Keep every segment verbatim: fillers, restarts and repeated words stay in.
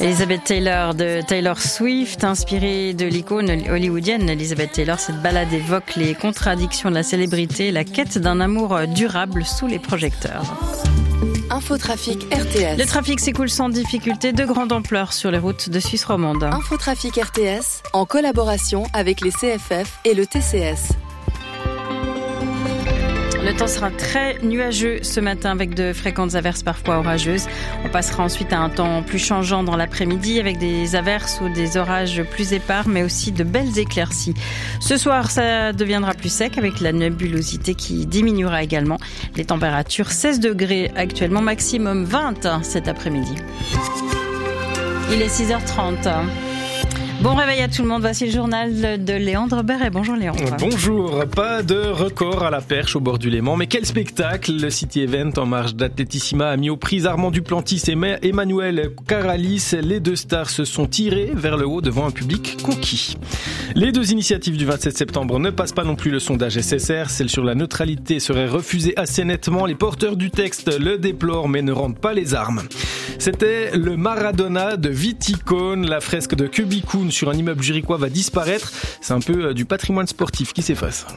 Elizabeth Taylor de Taylor Swift, inspirée de l'icône hollywoodienne Elizabeth Taylor. Cette ballade évoque les contradictions de la célébrité et la quête d'un amour durable sous les projecteurs. Infotrafic R T S. Le trafic s'écoule sans difficulté de grande ampleur sur les routes de Suisse romande. Infotrafic R T S en collaboration avec les C F F et le T C S. Le temps sera très nuageux ce matin avec de fréquentes averses parfois orageuses. On passera ensuite à un temps plus changeant dans l'après-midi avec des averses ou des orages plus épars mais aussi de belles éclaircies. Ce soir, ça deviendra plus sec avec la nébulosité qui diminuera également. Les températures seize degrés actuellement, maximum vingt cet après-midi. Il est six heures trente. Bon réveil à tout le monde, voici le journal de Léandre Béret. Bonjour Léandre. Bonjour, pas de record à la perche au bord du Léman, mais quel spectacle! Le City Event en marge d'Athletissima a mis aux prises Armand Duplantis et Emmanuel Caralis. Les deux stars se sont tirés vers le haut devant un public conquis. Les deux initiatives du vingt-sept septembre ne passent pas non plus le sondage S S R. Celle sur la neutralité serait refusée assez nettement. Les porteurs du texte le déplorent mais ne rendent pas les armes. C'était le Maradona de Viticone. La fresque de Kubikoun sur un immeuble juriquois va disparaître. C'est un peu du patrimoine sportif qui s'efface.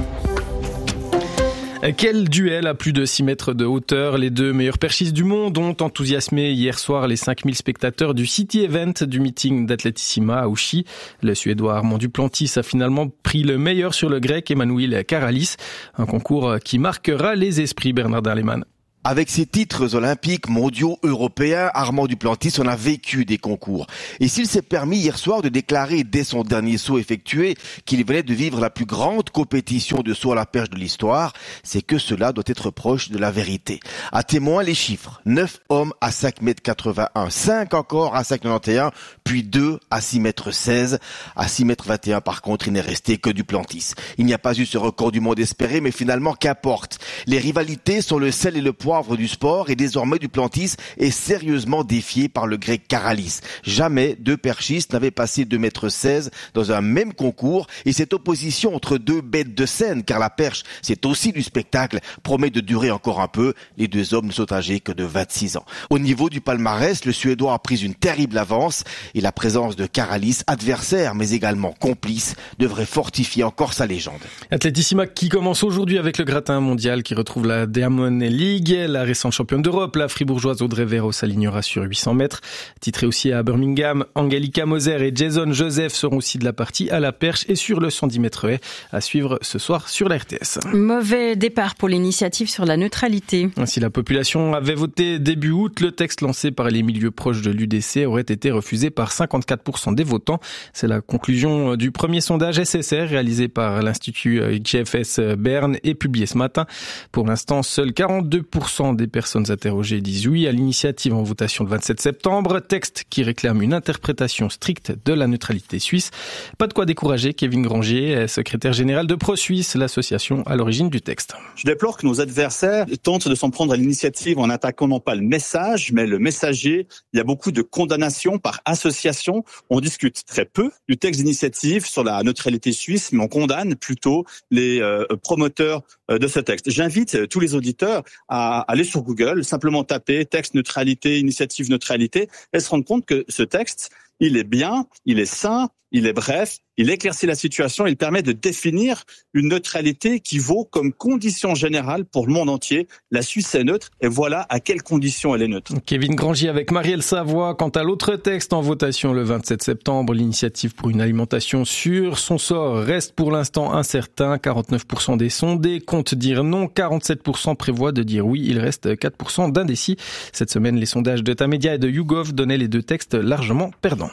Quel duel à plus de six mètres de hauteur. Les deux meilleurs perchistes du monde ont enthousiasmé hier soir les cinq mille spectateurs du City Event du meeting d'Athletissima à Ouchy. Le Suédois Armand Duplantis a finalement pris le meilleur sur le Grec Emmanuel Caralis. Un concours qui marquera les esprits, Bernardin Lehmann. Avec ses titres olympiques, mondiaux, européens, Armand Duplantis en a vécu des concours. Et s'il s'est permis hier soir de déclarer dès son dernier saut effectué qu'il venait de vivre la plus grande compétition de saut à la perche de l'histoire, c'est que cela doit être proche de la vérité. À témoin les chiffres. neuf hommes à cinq mètres quatre-vingt-un, cinq encore à cinq mètres quatre-vingt-onze, puis deux à six mètres seize. À six mètres vingt et un par contre, il n'est resté que Duplantis. Il n'y a pas eu ce record du monde espéré, mais finalement qu'importe. Les rivalités sont le sel et le poivre du sport et désormais Duplantis est sérieusement défié par le Grec Caralis. Jamais deux perchistes n'avaient passé deux mètres seize dans un même concours et cette opposition entre deux bêtes de scène, car la perche c'est aussi du spectacle, promet de durer encore un peu. Les deux hommes ne sont âgés que de vingt-six ans. Au niveau du palmarès, le Suédois a pris une terrible avance et la présence de Caralis, adversaire mais également complice, devrait fortifier encore sa légende. Athletissima qui commence aujourd'hui avec le gratin mondial qui retrouve la Diamond League. La récente championne d'Europe, la fribourgeoise Audrey Véro s'alignera sur huit cents mètres. Titrée aussi à Birmingham, Angelica Moser et Jason Joseph seront aussi de la partie à la perche et sur le cent dix mètres haies à suivre ce soir sur la R T S. Mauvais départ pour l'initiative sur la neutralité. Si la population avait voté début août, le texte lancé par les milieux proches de l'U D C aurait été refusé par cinquante-quatre pour cent des votants. C'est la conclusion du premier sondage S S R réalisé par l'Institut G F S Berne et publié ce matin. Pour l'instant, seuls quarante-deux pour cent des personnes interrogées disent oui à l'initiative en votation le vingt-sept septembre, texte qui réclame une interprétation stricte de la neutralité suisse. Pas de quoi décourager Kevin Granger, secrétaire général de ProSuisse, l'association à l'origine du texte. Je déplore que nos adversaires tentent de s'en prendre à l'initiative en attaquant non pas le message, mais le messager. Il y a beaucoup de condamnations par association. On discute très peu du texte d'initiative sur la neutralité suisse, mais on condamne plutôt les euh, promoteurs euh, de ce texte. J'invite euh, tous les auditeurs à aller sur Google, simplement taper texte neutralité, initiative neutralité, et se rendre compte que ce texte, il est bien, il est sain, il est bref, il éclaircit la situation, il permet de définir une neutralité qui vaut comme condition générale pour le monde entier. La Suisse est neutre et voilà à quelles conditions elle est neutre. Kevin Granger avec Marielle Savoie. Quant à l'autre texte en votation le vingt-sept septembre, l'initiative pour une alimentation sûre, son sort reste pour l'instant incertain. quarante-neuf pour cent des sondés comptent dire non, quarante-sept pour cent prévoient de dire oui, il reste quatre pour cent d'indécis. Cette semaine, les sondages de Tamedia et de YouGov donnaient les deux textes largement perdants.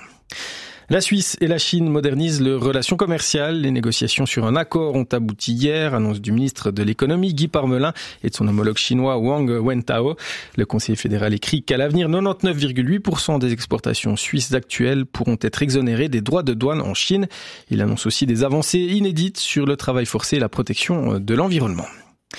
La Suisse et la Chine modernisent leurs relations commerciales. Les négociations sur un accord ont abouti hier, annonce du ministre de l'économie Guy Parmelin et de son homologue chinois Wang Wentao. Le conseiller fédéral écrit qu'à l'avenir, quatre-vingt-dix-neuf virgule huit pour cent des exportations suisses actuelles pourront être exonérées des droits de douane en Chine. Il annonce aussi des avancées inédites sur le travail forcé et la protection de l'environnement.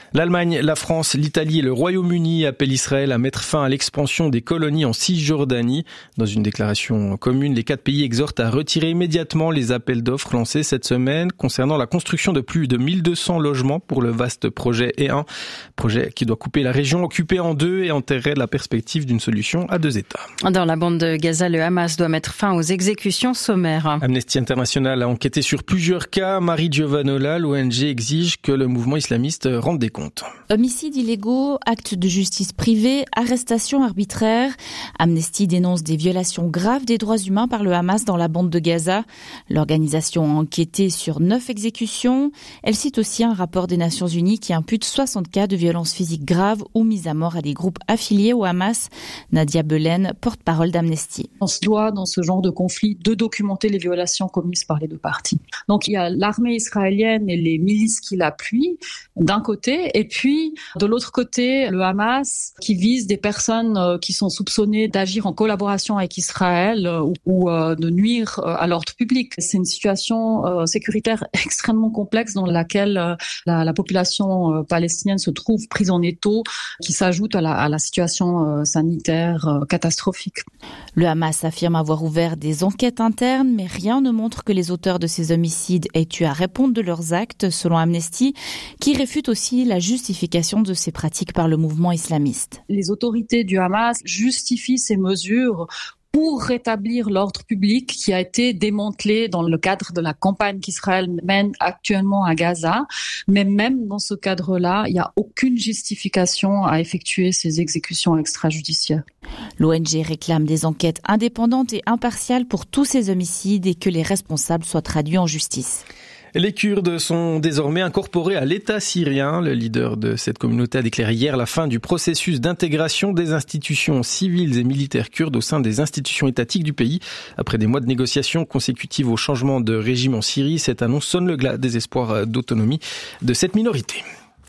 L'Allemagne, la France, l'Italie et le Royaume-Uni appellent Israël à mettre fin à l'expansion des colonies en Cisjordanie. Dans une déclaration commune, les quatre pays exhortent à retirer immédiatement les appels d'offres lancés cette semaine concernant la construction de plus de mille deux cents logements pour le vaste projet E un. Projet qui doit couper la région occupée en deux et enterrer la perspective d'une solution à deux États. Dans la bande de Gaza, le Hamas doit mettre fin aux exécutions sommaires. Amnesty International a enquêté sur plusieurs cas. Marie Giovanola, l'O N G exige que le mouvement islamiste rende des comptes. Homicides illégaux, actes de justice privée, arrestations arbitraires. Amnesty dénonce des violations graves des droits humains par le Hamas dans la bande de Gaza. L'organisation a enquêté sur neuf exécutions. Elle cite aussi un rapport des Nations Unies qui impute soixante cas de violences physiques graves ou mises à mort à des groupes affiliés au Hamas. Nadia Belen, porte-parole d'Amnesty. On se doit, dans ce genre de conflit, de documenter les violations commises par les deux parties. Donc il y a l'armée israélienne et les milices qui l'appuient, d'un côté, et puis de l'autre côté, le Hamas qui vise des personnes qui sont soupçonnées d'agir en collaboration avec Israël ou, ou euh, de nuire à l'ordre public. C'est une situation euh, sécuritaire extrêmement complexe dans laquelle euh, la, la population euh, palestinienne se trouve prise en étau, qui s'ajoute à la, à la situation euh, sanitaire euh, catastrophique. Le Hamas affirme avoir ouvert des enquêtes internes, mais rien ne montre que les auteurs de ces homicides aient eu à répondre de leurs actes, selon Amnesty, qui réfute aussi la justification de ces pratiques par le mouvement islamiste. Les autorités du Hamas justifient ces mesures pour rétablir l'ordre public qui a été démantelé dans le cadre de la campagne qu'Israël mène actuellement à Gaza. Mais même dans ce cadre-là, il n'y a aucune justification à effectuer ces exécutions extrajudiciaires. L'O N G réclame des enquêtes indépendantes et impartiales pour tous ces homicides et que les responsables soient traduits en justice. Les Kurdes sont désormais incorporés à l'État syrien. Le leader de cette communauté a déclaré hier la fin du processus d'intégration des institutions civiles et militaires kurdes au sein des institutions étatiques du pays. Après des mois de négociations consécutives au changement de régime en Syrie, cette annonce sonne le glas des espoirs d'autonomie de cette minorité.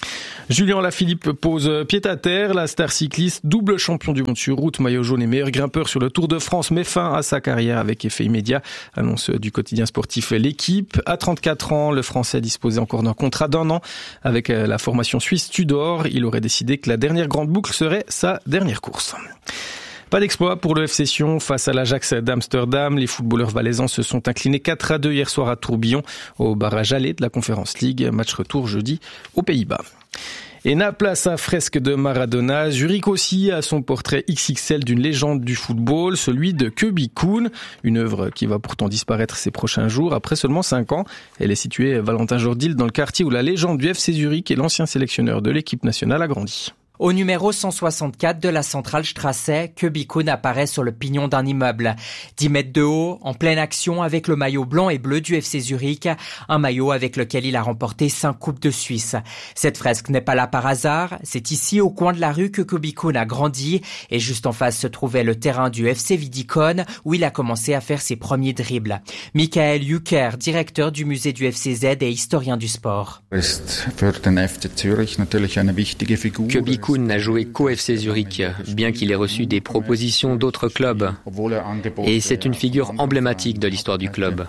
Julien Lafilippe pose pied à terre. La star cycliste, double champion du monde sur route, maillot jaune et meilleur grimpeur sur le Tour de France, met fin à sa carrière avec effet immédiat. Annonce du quotidien sportif L'Équipe. À trente-quatre ans, le Français disposait encore d'un contrat d'un an avec la formation suisse Tudor. Il aurait décidé que la dernière grande boucle serait sa dernière course. Pas d'exploit pour le F C Sion face à l'Ajax d'Amsterdam. Les footballeurs valaisans se sont inclinés quatre à deux hier soir à Tourbillon au barrage aller de la Conference League. Match retour jeudi aux Pays-Bas. Et Naples a sa fresque de Maradona. Zurich aussi a son portrait X X L d'une légende du football, celui de Köbi Koun. Une œuvre qui va pourtant disparaître ces prochains jours après seulement cinq ans. Elle est située Valentin Jourdil dans le quartier où la légende du F C Zurich et l'ancien sélectionneur de l'équipe nationale a grandi. Au numéro cent soixante-quatre de la Centralstrasse, Köbi Koun apparaît sur le pignon d'un immeuble. dix mètres de haut, en pleine action avec le maillot blanc et bleu du F C Zurich, un maillot avec lequel il a remporté cinq coupes de Suisse. Cette fresque n'est pas là par hasard, c'est ici au coin de la rue que Köbi Koun a grandi et juste en face se trouvait le terrain du F C Vidikon où il a commencé à faire ses premiers dribbles. Michael Jucker, directeur du musée du F C Z et historien du sport. Köbi Koun n'a joué qu'au F C Zurich, bien qu'il ait reçu des propositions d'autres clubs. Et c'est une figure emblématique de l'histoire du club.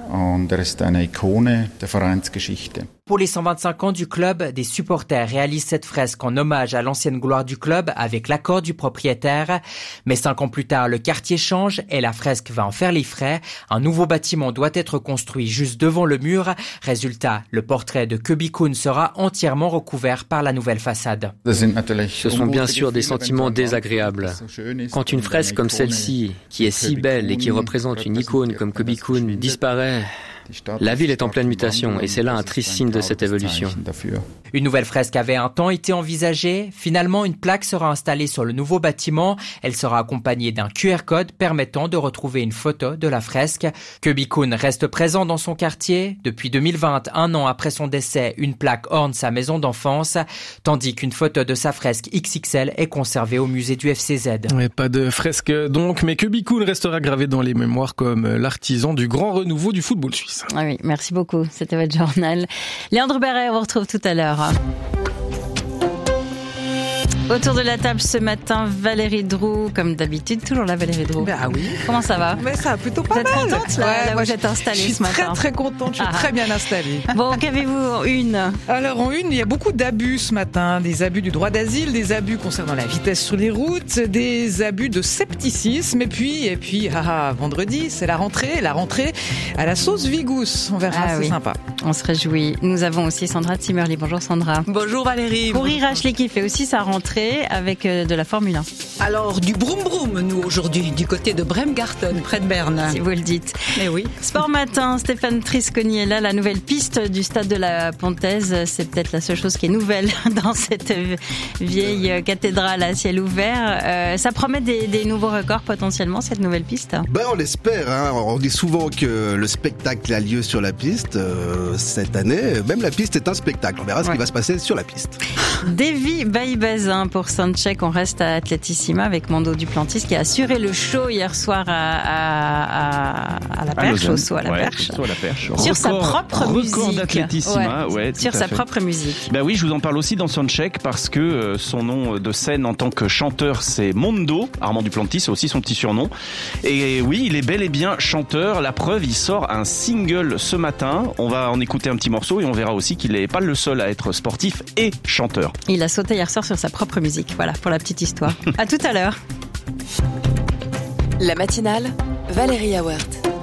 Pour les cent vingt-cinq ans du club, des supporters réalisent cette fresque en hommage à l'ancienne gloire du club avec l'accord du propriétaire. Mais cinq ans plus tard, le quartier change et la fresque va en faire les frais. Un nouveau bâtiment doit être construit juste devant le mur. Résultat, le portrait de Köbi Koun sera entièrement recouvert par la nouvelle façade. Ce sont bien sûr des sentiments désagréables. Quand une fresque comme celle-ci, qui est si belle et qui représente une icône comme Köbi Koun, disparaît... La ville est en pleine mutation et c'est là un triste signe de cette évolution. Une nouvelle fresque avait un temps été envisagée. Finalement, une plaque sera installée sur le nouveau bâtiment. Elle sera accompagnée d'un Q R code permettant de retrouver une photo de la fresque. Köbi Koun reste présent dans son quartier. Depuis deux mille vingt, un an après son décès, une plaque orne sa maison d'enfance, tandis qu'une photo de sa fresque X X L est conservée au musée du F C Z. Ouais, pas de fresque donc, mais Köbi Koun restera gravé dans les mémoires comme l'artisan du grand renouveau du football suisse. Ah oui, merci beaucoup. C'était votre journal. Léandre Berret, on vous retrouve tout à l'heure. Autour de la table ce matin, Valérie Droux, comme d'habitude, toujours la Valérie Droux. Bah oui. Comment ça va? Mais ça va plutôt pas vous mal. Vous êtes contente là, ouais, là où moi, vous êtes installée ce matin? Je suis très très très contente, je suis ah. très bien installée. Bon, qu'avez-vous en une? Alors en une, il y a beaucoup d'abus ce matin, des abus du droit d'asile, des abus concernant la vitesse sur les routes, des abus de scepticisme, et puis, et puis, ah, vendredi, c'est la rentrée, la rentrée à la sauce Vigous. On verra, ah, c'est oui. sympa. On se réjouit. Nous avons aussi Sandra Zimmerli. Bonjour Sandra. Bonjour Valérie. Courir Ashley qui fait aussi sa rentrée avec de la Formule un. Alors, du broum broum, nous, aujourd'hui, du côté de Bremgarten, près de Berne. Si vous le dites. Mais oui. Sport matin, Stéphane Trisconi est là. La nouvelle piste du stade de la Pontaise, c'est peut-être la seule chose qui est nouvelle dans cette vieille cathédrale à ciel ouvert. Euh, ça promet des, des nouveaux records potentiellement, cette nouvelle piste? Ben, on l'espère. Hein. On dit souvent que le spectacle a lieu sur la piste. Euh, cette année, même la piste est un spectacle. On verra ouais. ce qui va se passer sur la piste. Davy Baïbazin pour Soundcheck. On reste à Atletissima avec Mando Duplantis qui a assuré le show hier soir à, à, à, à la perche, au saut à la ouais, perche. Saut à la perche. Sur record, sa propre record musique. Record d'Atletissima, ouais. ouais Sur sa fait. propre musique. Ben oui, je vous en parle aussi dans Soundcheck parce que euh, son nom de scène en tant que chanteur, c'est Mondo. Armand Duplantis, c'est aussi son petit surnom. Et oui, il est bel et bien chanteur. La preuve, il sort un single ce matin. On va en écouter un petit morceau et on verra aussi qu'il n'est pas le seul à être sportif et chanteur. Il a sauté hier soir sur sa propre musique. Voilà, pour la petite histoire. À tout à l'heure. La matinale, Valérie Awert.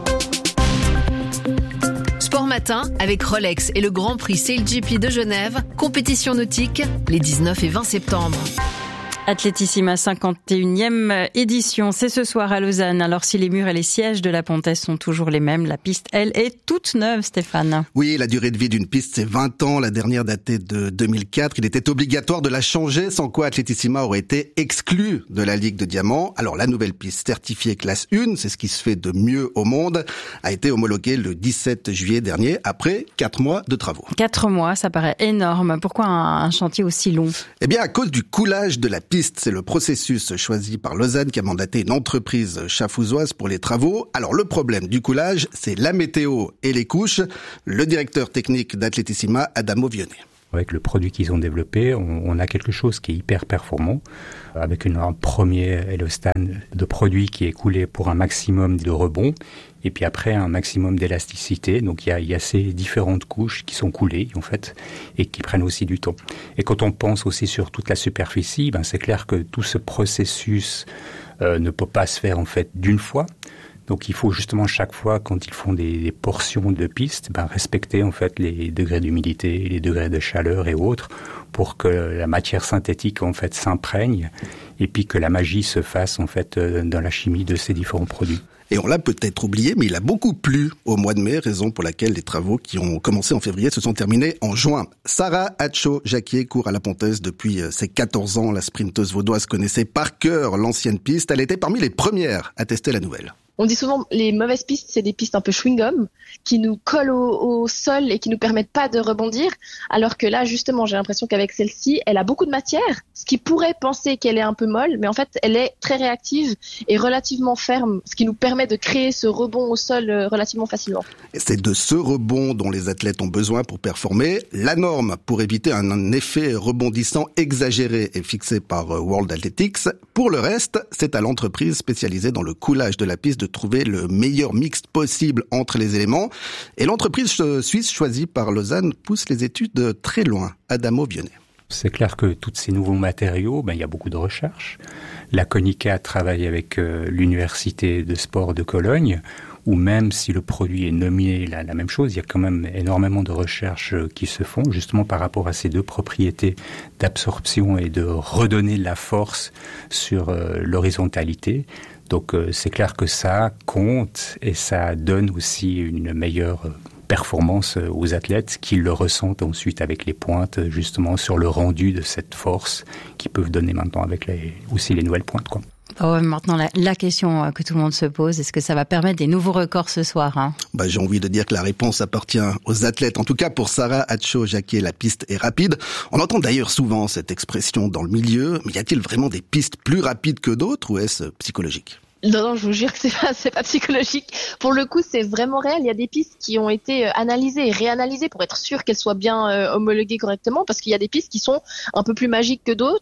Sport matin avec Rolex et le Grand Prix Sail G P de Genève, compétition nautique les dix-neuf et vingt septembre. Atletissima cinquante et unième édition, c'est ce soir à Lausanne. Alors si les murs et les sièges de la Pontaise sont toujours les mêmes, la piste, elle, est toute neuve, Stéphane. Oui, la durée de vie d'une piste, c'est vingt ans. La dernière datait de deux mille quatre. Il était obligatoire de la changer, sans quoi Atletissima aurait été exclu de la Ligue de Diamant. Alors la nouvelle piste certifiée classe un, c'est ce qui se fait de mieux au monde, a été homologuée le dix-sept juillet dernier, après quatre mois de travaux. Quatre mois, ça paraît énorme. Pourquoi un, un chantier aussi long? Eh bien, à cause du coulage de la piste. C'est le processus choisi par Lausanne qui a mandaté une entreprise chafouzoise pour les travaux. Alors le problème du coulage, c'est la météo et les couches. Le directeur technique d'Atletissima, Adamo Vionnet. Avec le produit qu'ils ont développé, on, on a quelque chose qui est hyper performant, avec une, un premier élostan de produit qui est coulé pour un maximum de rebond, et puis après un maximum d'élasticité. Donc il y a, il y a ces différentes couches qui sont coulées en fait, et qui prennent aussi du temps. Et quand on pense aussi sur toute la superficie, ben c'est clair que tout ce processus euh, ne peut pas se faire en fait d'une fois. Donc il faut justement chaque fois, quand ils font des, des portions de piste, ben, respecter en fait les degrés d'humidité, les degrés de chaleur et autres, pour que la matière synthétique en fait s'imprègne et puis que la magie se fasse en fait dans la chimie de ces différents produits. Et on l'a peut-être oublié, mais il a beaucoup plu au mois de mai, raison pour laquelle les travaux qui ont commencé en février se sont terminés en juin. Sarah Hatcho-Jacquier court à la Pontaise depuis ses quatorze ans. La sprinteuse vaudoise connaissait par cœur l'ancienne piste. Elle était parmi les premières à tester la nouvelle. On dit souvent les mauvaises pistes, c'est des pistes un peu chewing-gum qui nous collent au, au sol et qui nous permettent pas de rebondir. Alors que là, justement, j'ai l'impression qu'avec celle-ci, elle a beaucoup de matière, ce qui pourrait penser qu'elle est un peu molle, mais en fait, elle est très réactive et relativement ferme, ce qui nous permet de créer ce rebond au sol relativement facilement. Et c'est de ce rebond dont les athlètes ont besoin pour performer. La norme pour éviter un, un effet rebondissant exagéré est fixée par World Athletics. Pour le reste, c'est à l'entreprise spécialisée dans le coulage de la piste de de trouver le meilleur mix possible entre les éléments. Et l'entreprise suisse choisie par Lausanne pousse les études très loin. Adamo Vionnet. C'est clair que tous ces nouveaux matériaux, ben, il y a beaucoup de recherches. La Konica travaille avec euh, l'Université de sport de Cologne, où même si le produit est nominé la, la même chose, il y a quand même énormément de recherches qui se font, justement par rapport à ces deux propriétés d'absorption et de redonner de la force sur euh, l'horizontalité. Donc euh, c'est clair que ça compte et ça donne aussi une meilleure performance aux athlètes qui le ressentent ensuite avec les pointes, justement sur le rendu de cette force qu'ils peuvent donner maintenant avec les, aussi les nouvelles pointes, quoi. Oh, maintenant, la, la question que tout le monde se pose, est-ce que ça va permettre des nouveaux records ce soir, hein? Bah, j'ai envie de dire que la réponse appartient aux athlètes. En tout cas, pour Sarah Hatcho-Jacquier, la piste est rapide. On entend d'ailleurs souvent cette expression dans le milieu. Mais y a-t-il vraiment des pistes plus rapides que d'autres ou est-ce psychologique? Non, non, je vous jure que c'est pas, c'est pas psychologique. Pour le coup, c'est vraiment réel. Il y a des pistes qui ont été analysées et réanalysées pour être sûr qu'elles soient bien euh, homologuées correctement, parce qu'il y a des pistes qui sont un peu plus magiques que d'autres.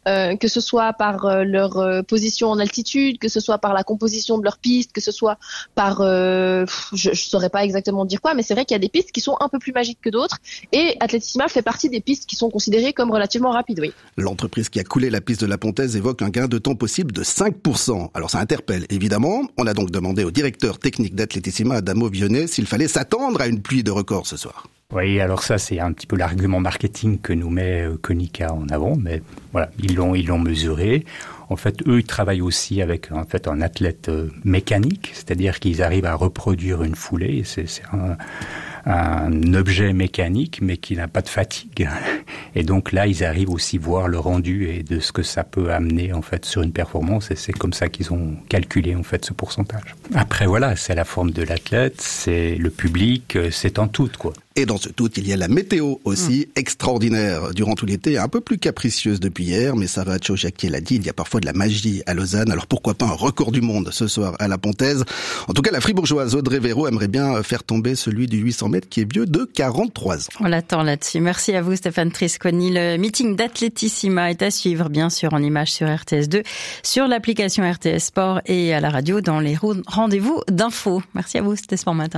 euh, que ce soit par euh, leur euh, position en altitude, que ce soit par la composition de leur piste, que ce soit par, euh, je, je saurais pas exactement dire quoi, mais c'est vrai qu'il y a des pistes qui sont un peu plus magiques que d'autres. Et Atletissima fait partie des pistes qui sont considérées comme relativement rapides, oui. L'entreprise qui a coulé la piste de la Pontaise évoque un gain de temps possible de cinq pour cent. Alors ça interpelle, évidemment. On a donc demandé au directeur technique d'Atletissima, Adamo Vionnet, s'il fallait s'attendre à une pluie de records ce soir. Oui, alors ça, c'est un petit peu l'argument marketing que nous met euh, Konica en avant, mais voilà, ils l'ont, ils l'ont mesuré. En fait, eux, ils travaillent aussi avec en fait un athlète euh, mécanique, c'est-à-dire qu'ils arrivent à reproduire une foulée. C'est, c'est un, un objet mécanique, mais qui n'a pas de fatigue. Et donc là, ils arrivent aussi à voir le rendu et de ce que ça peut amener en fait sur une performance. Et c'est comme ça qu'ils ont calculé en fait ce pourcentage. Après, voilà, c'est la forme de l'athlète, c'est le public, c'est en tout, quoi. Et dans ce tout, il y a la météo aussi, mmh. extraordinaire durant tout l'été, un peu plus capricieuse depuis hier, mais Sarah Tchojaki l'a dit, il y a parfois de la magie à Lausanne, alors pourquoi pas un record du monde ce soir à la Pontaise. En tout cas, la fribourgeoise Audrey Véro aimerait bien faire tomber celui du huit cents mètres qui est vieux de quarante-trois ans. On l'attend là-dessus. Merci à vous Stéphane Trisconi. Le meeting d'Atletissima est à suivre bien sûr en images sur R T S deux, sur l'application R T S Sport et à la radio dans les rendez-vous d'infos. Merci à vous, c'était Sport Matin.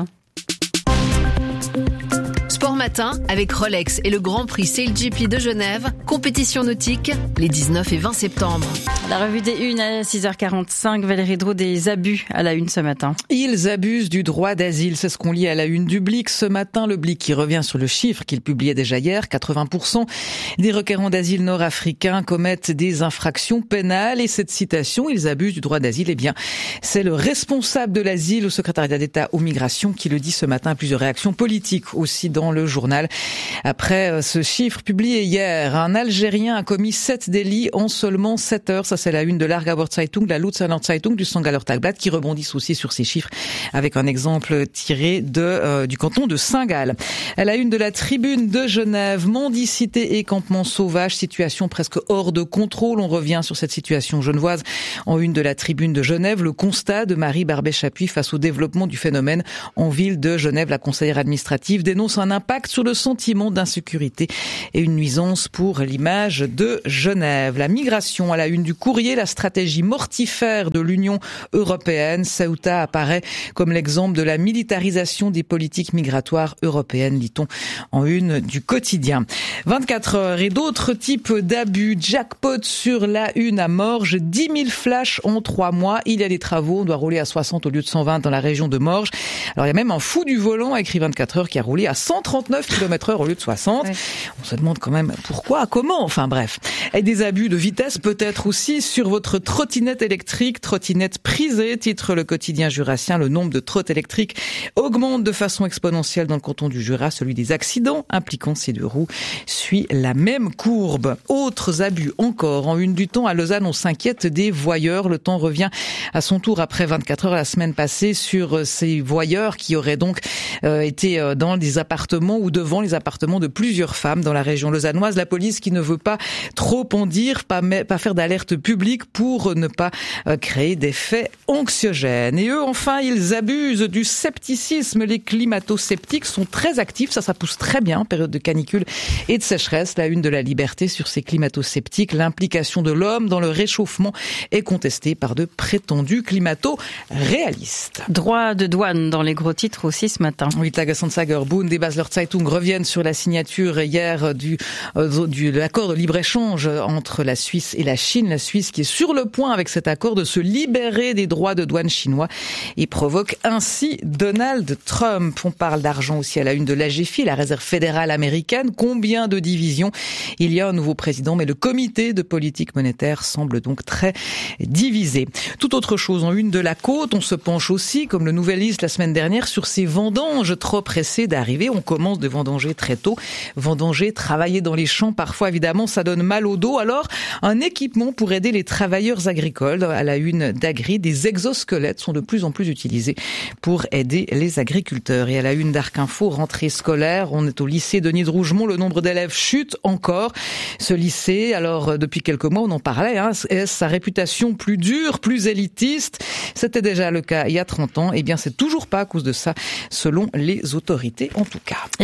Sport Matin avec Rolex et le Grand Prix Sail G P de Genève, compétition nautique les dix-neuf et vingt septembre. La revue des Unes à six heures quarante-cinq, Valérie Draud, des abus à la Une ce matin. Ils abusent du droit d'asile, c'est ce qu'on lit à la Une du Blick ce matin. Le Blick qui revient sur le chiffre qu'il publiait déjà hier, quatre-vingts pour cent des requérants d'asile nord-africains commettent des infractions pénales. Et cette citation, ils abusent du droit d'asile, eh bien, c'est le responsable de l'asile au secrétariat d'État aux migrations qui le dit ce matin. Plusieurs réactions politiques aussi dans le journal. Après ce chiffre publié hier, un Algérien a commis sept délits en seulement sept heures. Ça, c'est la Une de l'Aargauer Zeitung, la Luzerner Zeitung, du Stavanger Tagblatt, qui rebondissent aussi sur ces chiffres avec un exemple tiré de euh, du canton de Saint-Gall. À la Une de la Tribune de Genève, mendicité et campement sauvage, situation presque hors de contrôle. On revient sur cette situation genevoise en Une de la Tribune de Genève. Le constat de Marie Barbet-Chapuis face au développement du phénomène en ville de Genève. La conseillère administrative dénonce un impact sur le sentiment d'insécurité et une nuisance pour l'image de Genève. La migration à la Une du Courrier, la stratégie mortifère de l'Union européenne. Ceuta apparaît comme l'exemple de la militarisation des politiques migratoires européennes, lit-on en Une du Quotidien. vingt-quatre heures et d'autres types d'abus. Jackpot sur la Une à Morges, dix mille flashs en trois mois. Il y a des travaux, on doit rouler à soixante au lieu de cent vingt dans la région de Morges. Alors il y a même un fou du volant, a écrit vingt-quatre heures, qui a roulé à cent trente-neuf kilomètres heure au lieu de soixante. Ouais. On se demande quand même pourquoi, comment, enfin bref. Et des abus de vitesse peut-être aussi sur votre trottinette électrique, trottinette prisée, titre le quotidien jurassien. Le nombre de trottes électriques augmente de façon exponentielle dans le canton du Jura. Celui des accidents impliquant ces deux roues suit la même courbe. Autres abus encore. En Une du Temps, à Lausanne, on s'inquiète des voyeurs. Le Temps revient à son tour après vingt-quatre heures la semaine passée sur ces voyeurs qui auraient donc euh, été dans des appartements ou devant les appartements de plusieurs femmes dans la région lausannoise. La police qui ne veut pas trop en dire, pas, pas faire d'alerte publique pour ne pas euh, créer des faits anxiogènes. Et eux, enfin, ils abusent du scepticisme. Les climato-sceptiques sont très actifs. Ça, ça pousse très bien en période de canicule et de sécheresse. La Une de la Liberté sur ces climato-sceptiques. L'implication de l'homme dans le réchauffement est contestée par de prétendus climato-réalistes. Droit de douane dans les gros titres aussi ce matin. Oui, Tages-Anzeiger, Bund et Basler Zeitung reviennent sur la signature hier du, euh, du de l'accord de libre-échange entre la Suisse et la Chine. La Suisse qui est sur le point avec cet accord de se libérer des droits de douane chinois et provoque ainsi Donald Trump. On parle d'argent aussi à la Une de l'A G F I, la réserve fédérale américaine. Combien de divisions? Il y a un nouveau président, mais le comité de politique monétaire semble donc très divisé. Tout autre chose en Une de la Côte, on se penche aussi, comme le Nouvelliste la semaine dernière, sur ces vendanges trop pressées d'arriver. On commence de vendanger très tôt. Vendanger, travailler dans les champs, parfois évidemment ça donne mal au dos. Alors un équipement pour aider les travailleurs agricoles. À la Une d'Agri, des exosquelettes sont de plus en plus utilisés pour aider les agriculteurs. Et à la Une d'Arc Info, rentrée scolaire, on est au lycée Denis de Rougemont, le nombre d'élèves chute encore. Ce lycée, alors depuis quelques mois on en parlait, hein, sa réputation plus dure, plus élitiste, c'était déjà le cas il y a trente ans. Eh bien c'est toujours pas à cause de ça, selon les autorités en tout cas. Et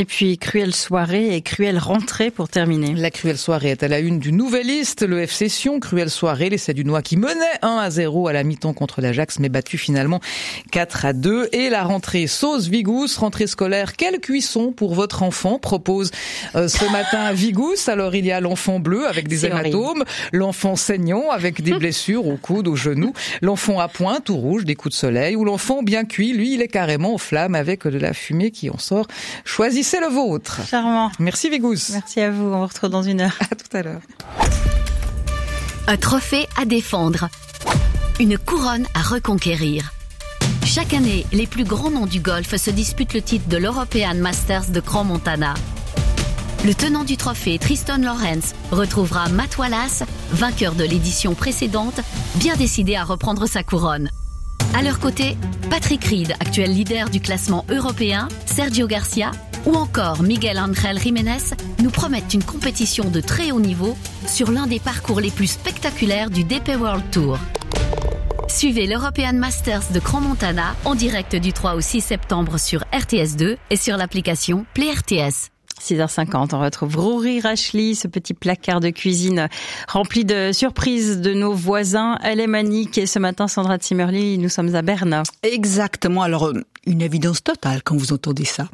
Et puis, cruelle soirée et cruelle rentrée pour terminer. La cruelle soirée est à la une du Nouvelliste. Le F C Sion, cruelle soirée, les Sédunois qui menaient un à zéro à la mi-temps contre l'Ajax, mais battus finalement quatre à deux. Et la rentrée sauce Vigous, rentrée scolaire, quelle cuisson pour votre enfant, propose euh, ce matin Vigous. Alors il y a l'enfant bleu avec des hématomes, l'enfant saignant avec des blessures au coude, au genou, l'enfant à point tout rouge, des coups de soleil, ou l'enfant bien cuit, lui il est carrément aux flammes avec de la fumée qui en sort. Choisissez le vôtre. Charmant. Merci Vigous. Merci à vous, on vous retrouve dans une heure. À tout à l'heure. Un trophée à défendre. Une couronne à reconquérir. Chaque année, les plus grands noms du golf se disputent le titre de l'European Masters de Crans-Montana. Le tenant du trophée, Tristan Lawrence, retrouvera Matt Wallace, vainqueur de l'édition précédente, bien décidé à reprendre sa couronne. À leur côté, Patrick Reed, actuel leader du classement européen, Sergio Garcia ou encore Miguel Ángel Jiménez nous promettent une compétition de très haut niveau sur l'un des parcours les plus spectaculaires du D P World Tour. Suivez l'European Masters de Crans-Montana en direct du trois au six septembre sur R T S deux et sur l'application Play R T S. six heures cinquante, on retrouve Rory Rachely, ce petit placard de cuisine rempli de surprises de nos voisins. Elle est manique et ce matin, Sandra Zimmerli, nous sommes à Berne. Exactement, alors une évidence totale quand vous entendez ça.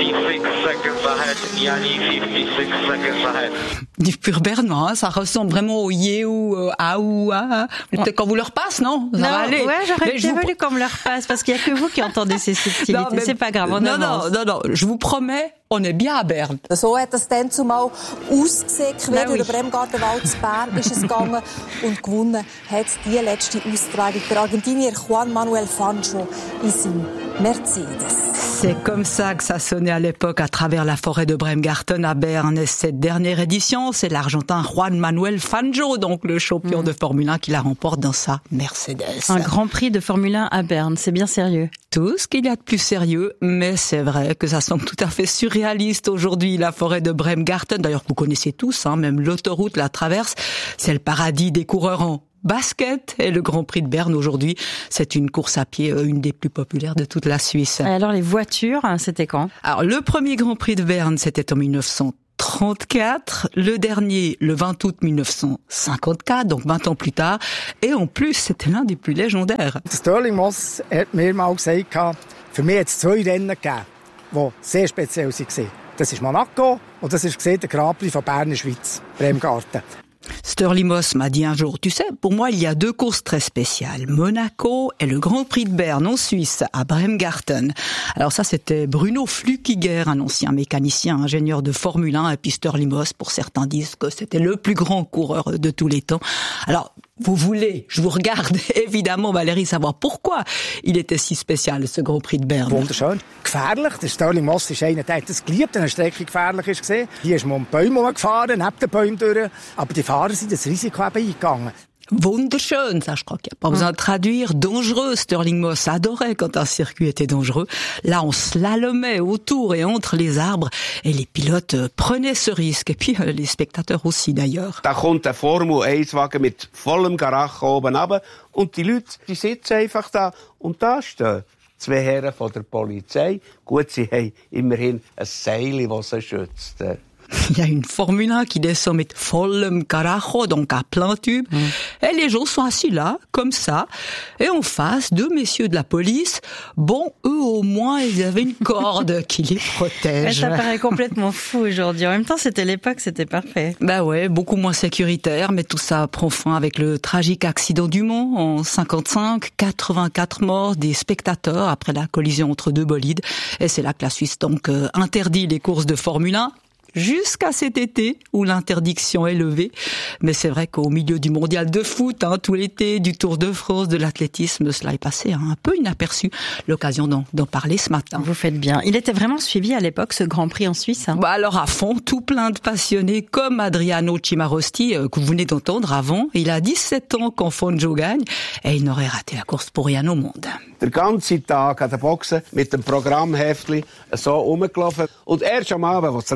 Du pur bernois, hein, ça ressemble vraiment au yé ou euh, à ou à. Peut-être qu'on vous le repasse, non? Ça non, va aller. Ouais, j'aurais bien vous... voulu qu'on me le repasse parce qu'il y a que vous qui entendez ces subtilités. Non, mais... C'est pas grave, on non, avance. non, non, non, je vous promets, on est bien à Berne. So hat das dann zumal ausgesehen, quer oui. durch den Bremgartenwald zu Bern ist es gegangen und gewonnen hat die letzte Austragung der Argentinier Juan Manuel Fangio in seinem Mercedes. C'est comme ça que ça sonnait à l'époque à travers la forêt de Bremgarten à Berne. Et cette dernière édition, c'est l'Argentin Juan Manuel Fangio, donc le champion mmh. de Formule un qui la remporte dans sa Mercedes. Un Grand Prix de Formule un à Berne, c'est bien sérieux. Tout ce qu'il y a de plus sérieux, mais c'est vrai que ça semble tout à fait surréaliste aujourd'hui, la forêt de Bremgarten. D'ailleurs, vous connaissez tous, hein, même l'autoroute la traverse. C'est le paradis des coureurs en basket et le Grand Prix de Berne aujourd'hui, c'est une course à pied, une des plus populaires de toute la Suisse. Et alors les voitures, c'était quand? Alors le premier Grand Prix de Berne, c'était en mille neuf cent trente-quatre, le dernier le vingt août mille neuf cent cinquante-quatre, donc vingt ans plus tard, et en plus c'était l'un des plus légendaires. Stirling Moss hat mir mal gesagt, für mich hat es zwei Rennen gegeben, die sehr speziell waren. Das ist Monaco und das ist der Grand Prix von Bern in der Schweiz, Bremgarten. Stirling Moss m'a dit un jour, tu sais, pour moi, il y a deux courses très spéciales, Monaco et le Grand Prix de Berne en Suisse, à Bremgarten. Alors ça, c'était Bruno Flückiger, un ancien mécanicien, ingénieur de Formule un, et puis Stirling Moss, pour certains disent que c'était le plus grand coureur de tous les temps. Alors, vous voulez, je vous regarde évidemment, Valérie, savoir pourquoi il était si spécial, ce Grand Prix de Berne. Wunderschön. Gefährlich. Der Stirling Moss ist einer, der hat das geliebt, eine Strecke gefährlich ist gesehen. Hier ist man um Bäume herumgefahren, neben den Bäumen durch. Aber die Fahrer sind das Risiko eben eingegangen. Wunderschön, ça je crois qu'il n'y a pas besoin de traduire. Dangereux, Stirling Moss adorait quand un circuit était dangereux. Là, on slalomait autour et entre les arbres et les pilotes prenaient ce risque. Et puis les spectateurs aussi d'ailleurs. Da kommt der Formel eins Wagen mit vollem Garach oben runter und die Leute, die sitzen einfach da und da stehen zwei Herren von der Polizei. Gut, sie haben immerhin ein Seil, das sie schützt. Il y a une Formule un qui descend mit vollem Carajo, donc à plein tube. Mmh. Et les gens sont assis là, comme ça. Et en face, deux messieurs de la police. Bon, eux au moins, ils avaient une corde qui les protège. Ça paraît complètement fou aujourd'hui. En même temps, c'était l'époque, c'était parfait. Bah ouais, beaucoup moins sécuritaire. Mais tout ça prend fin avec le tragique accident du Mans en cinquante-cinq. quatre-vingt-quatre morts, des spectateurs après la collision entre deux bolides. Et c'est là que la Suisse donc euh, interdit les courses de Formule un. Jusqu'à cet été où l'interdiction est levée. Mais c'est vrai qu'au milieu du mondial de foot, hein, tout l'été, du Tour de France, de l'athlétisme, cela est passé hein, un peu inaperçu. L'occasion d'en, d'en parler ce matin. Vous faites bien. Il était vraiment suivi à l'époque, ce Grand Prix en Suisse hein. Bah alors à fond, tout plein de passionnés comme Adriano Cimarosti, euh, que vous venez d'entendre avant. Il a dix-sept ans quand Fangio gagne et il n'aurait raté la course pour rien au monde. Der ganze Tag an der Boxen mit dem Programmheftli so rumgelaufen. Und erst am Abend, als das Rennen fast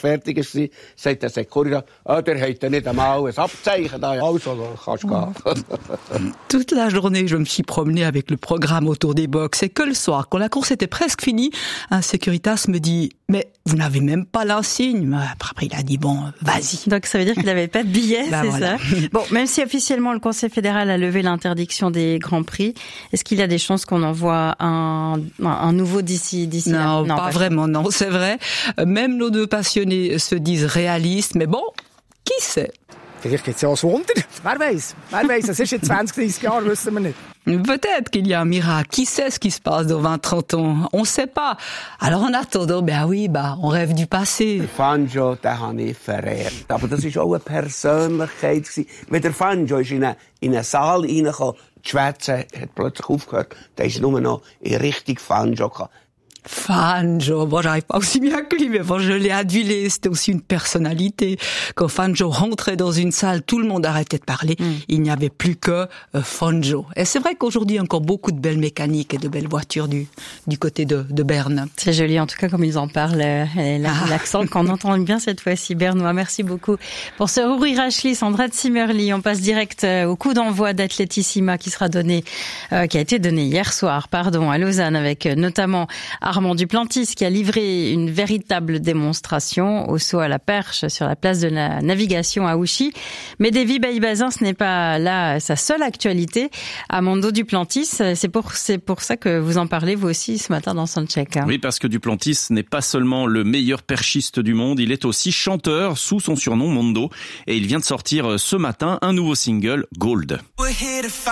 fertig war, sagt der Securitas, ah, der hat ja nicht einmal ein Abzeichen da. Also, kannst gehen. Toute la journée, je me suis promenée avec le programme autour des box et que le soir, quand la course était presque finie, un Securitas me dit « Mais vous n'avez même pas l'insigne ?» Après, il a dit « Bon, vas-y. » Donc ça veut dire qu'il n'avait pas de billet, bah, c'est voilà. ça. Bon, même si officiellement le Conseil fédéral a levé l'interdiction des Grands Prix, est-ce qu'il y a des chances qu'on envoie un, un nouveau d'ici, d'ici non, là non, pas, pas vraiment, non, c'est vrai. Même nos deux passionnés se disent réalistes, mais bon, qui sait? Vielleicht gibt es ja auch ein Wunder. Wer weiß? Wer weiß? Das ist in zwanzig, dreißig Jahren, wissen wir nicht. Peut-être qu'il y a un miracle. Qui sait ce qui se passe dans vingt, trente ans? On ne sait pas. Alors en attendant, ben oui, bah, on rêve du passé. Fangio, den habe ich verehrt. Aber das war auch eine Persönlichkeit. Wenn der Fangio ist in einen, in einen Saal reingekommen, die Schwätze hat plötzlich aufgehört, da ist nur noch in Richtung Fangio gekommen. Fangio, bon, j'arrive pas aussi bien que lui, mais bon, je l'ai adulé, c'était aussi une personnalité. Quand Fangio rentrait dans une salle, tout le monde arrêtait de parler, mm. il n'y avait plus que euh, Fangio. Et c'est vrai qu'aujourd'hui, il y a encore beaucoup de belles mécaniques et de belles voitures du, du côté de, de Berne. C'est joli, en tout cas, comme ils en parlent, euh, l'accent ah. qu'on entend bien cette fois-ci, bernois. Merci beaucoup pour ce Rory Rachlis, Sandra Zimmerli. On passe direct euh, au coup d'envoi d'Athletissima qui sera donné, euh, qui a été donné hier soir, pardon, à Lausanne, avec euh, notamment Armand Duplantis qui a livré une véritable démonstration au saut à la perche sur la place de la navigation à Ouchy. Mais Davy Bailly-Bazin, ce n'est pas là sa seule actualité. Armando Duplantis, c'est pour, c'est pour ça que vous en parlez vous aussi ce matin dans Soundcheck. Oui, parce que Duplantis n'est pas seulement le meilleur perchiste du monde, il est aussi chanteur sous son surnom Mondo. Et il vient de sortir ce matin un nouveau single, Gold.